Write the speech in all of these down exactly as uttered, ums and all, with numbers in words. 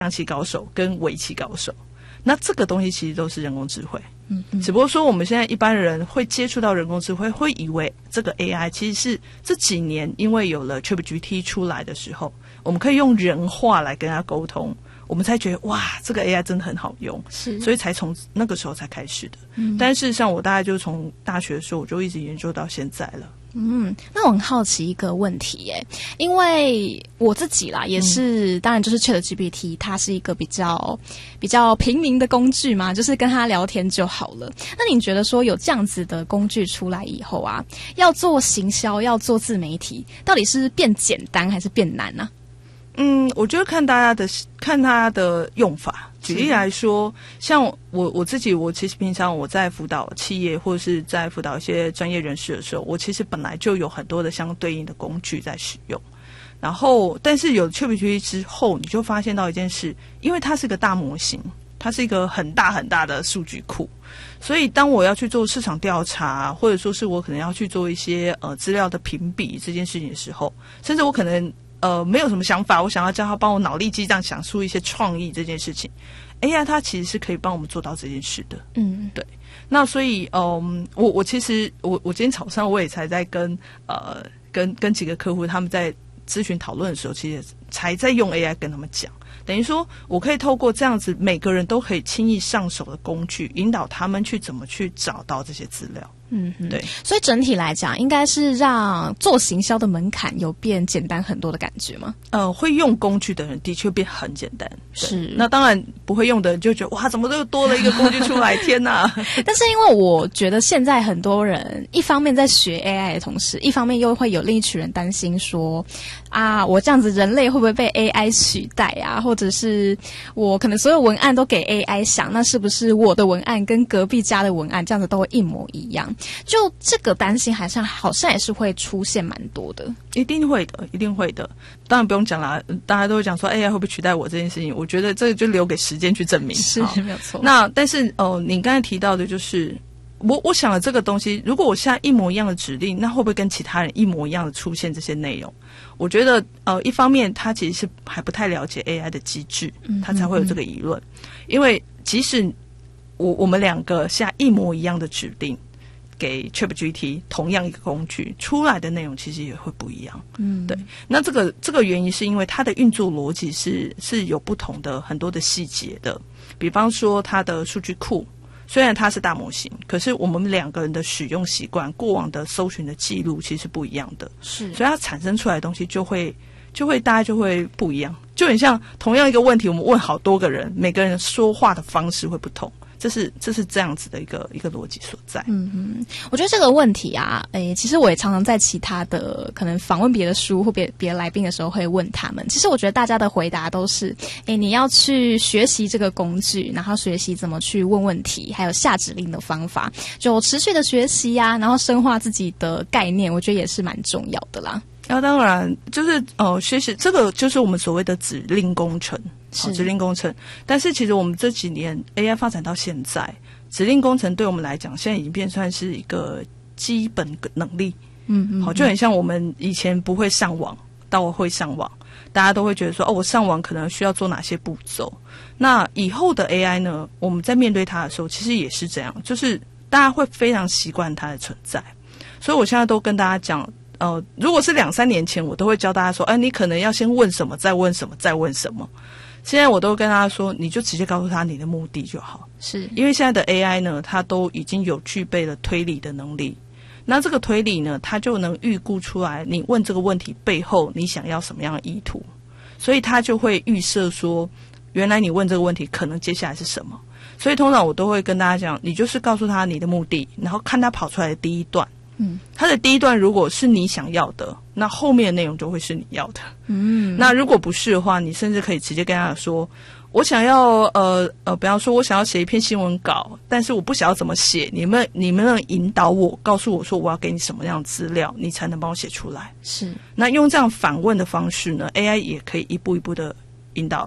象棋高手跟围棋高手，那这个东西其实都是人工智慧。 嗯嗯， 只不过说我们现在一般人会接触到人工智慧，会以为这个 A I 其实是这几年因为有了 ChatGPT 出来的时候，我们可以用人话来跟他沟通，我们才觉得哇，这个 A I 真的很好用， 是， 所以才从那个时候才开始的。 嗯， 但事实上我大概就从大学的时候我就一直研究到现在了。 嗯，那我很好奇一个问题耶，因为我自己啦，也是、嗯、当然就是 ChatGPT， 它是一个比较比较平民的工具嘛，就是跟它聊天就好了。那你觉得说有这样子的工具出来以后啊，要做行销，要做自媒体，到底是变简单还是变难呢、啊？ 嗯，我觉得看大家的看他的用法。举例来说，像我我自己，我其实平常我在辅导企业或者是在辅导一些专业人士的时候，我其实本来就有很多的相对应的工具在使用。然后，但是有 ChatGPT 之后，你就发现到一件事，因为它是个大模型，它是一个很大很大的数据库，所以当我要去做市场调查，或者说是我可能要去做一些呃资料的评比这件事情的时候，甚至我可能呃，没有什么想法，我想要叫他帮我脑力激荡想出一些创意这件事情 ，A I 它其实是可以帮我们做到这件事的。嗯，对。那所以，嗯，我我其实我我今天早上我也才在跟呃跟跟几个客户他们在咨询讨论的时候，其实才在用 A I 跟他们讲，等于说我可以透过这样子每个人都可以轻易上手的工具，引导他们去怎么去找到这些资料。 嗯哼， 对， 所以整体来讲，应该是让做行销的门槛有变简单很多的感觉吗？ 呃，会用工具的人的确变很简单， 是。 那当然不会用的人就觉得哇，怎么又多了一个工具出来？天哪！ 但是因为我觉得现在很多人一方面在学 A I 的同时，一方面又会有另一群人担心说啊，我这样子人类会不会被 A I 取代啊？或者是我可能所有文案都给 A I 想，那是不是我的文案跟隔壁家的文案这样子都会一模一样？就这个担心还是好像也是会出现蛮多的。 一定会的，一定会的。当然不用讲啦，大家都会讲说 A I 会不会取代我这件事情，我觉得这个就留给时间去证明。 是，没有错。 那但是哦、呃，你刚才提到的就是我我想了这个东西，如果我下一模一样的指令，那会不会跟其他人一模一样的出现这些内容？我觉得呃，一方面他其实是还不太了解 A I 的机制，他才会有这个疑论。嗯嗯嗯，因为即使我我们两个下一模一样的指令给 ChatGPT 同样一个工具出来的内容其实也会不一样。嗯，对。那这个这个原因是因为它的运作逻辑是是有不同的很多的细节的。比方说它的数据库，虽然它是大模型，可是我们两个人的使用习惯、过往的搜寻的记录其实是不一样的。是，所以它产生出来的东西就会就会大家就会不一样。就很像同样一个问题，我们问好多个人，每个人说话的方式会不同。这是这是这样子的一个一个逻辑所在。嗯嗯，我觉得这个问题啊，诶，其实我也常常在其他的可能访问别的书或别别的来宾的时候会问他们。其实我觉得大家的回答都是，诶，你要去学习这个工具，然后学习怎么去问问题，还有下指令的方法，就持续的学习啊，然后深化自己的概念，我觉得也是蛮重要的啦。 那、啊、当然就是呃，学习这个就是我们所谓的指令工程。好，指令工程。但是其实我们这几年 A I 发展到现在，指令工程对我们来讲，现在已经变算是一个基本能力。嗯嗯，好，就很像我们以前不会上网，到我会上网，大家都会觉得说，哦，我上网可能需要做哪些步骤。那以后的 A I 呢，我们在面对它的时候，其实也是这样，就是大家会非常习惯它的存在。所以我现在都跟大家讲，呃，如果是两三年前，我都会教大家说，哎、呃，你可能要先问什么，再问什么，再问什么。现在我都跟他说，你就直接告诉他你的目的就好。是，因为现在的 A I 呢，它都已经有具备了推理的能力。那这个推理呢，它就能预估出来你问这个问题背后你想要什么样的意图，所以它就会预设说，原来你问这个问题可能接下来是什么。所以通常我都会跟大家讲，你就是告诉他你的目的，然后看他跑出来的第一段。嗯，它的第一段如果是你想要的，那后面的内容就会是你要的。嗯，那如果不是的话，你甚至可以直接跟他说，我想要呃呃，比方说我想要写一篇新闻稿，但是我不晓得怎么写，你们你们能引导我，告诉我说我要给你什么样的资料，你才能帮我写出来。是，那用这样反问的方式呢 ，A I 也可以一步一步的引导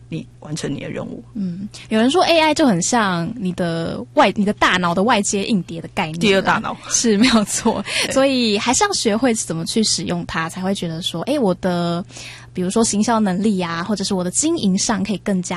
你完成你的任务。 嗯，有人说 A I 就很像你的外你的大脑的外接硬碟的概念， 第二大脑是没有错，所以还是要学会怎么去使用它，才会觉得说，哎，我的比如说行销能力啊，或者是我的经营上可以更加